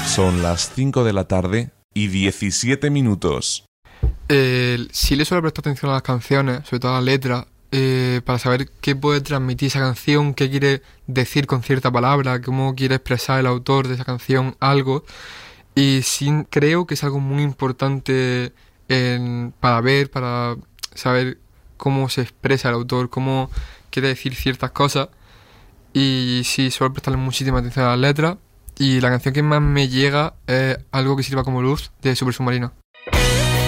Son las 5 de la tarde y 17 minutos. Sí le suelo prestar atención a las canciones, sobre todo a las letras, para saber qué puede transmitir esa canción, qué quiere decir con cierta palabra, cómo quiere expresar el autor de esa canción algo. Y sí creo que es algo muy importante para saber cómo se expresa el autor, cómo quiere decir ciertas cosas. Y sí, suelo prestarle muchísima atención a las letras. Y la canción que más me llega es Algo que sirva como luz, de Super Submarino.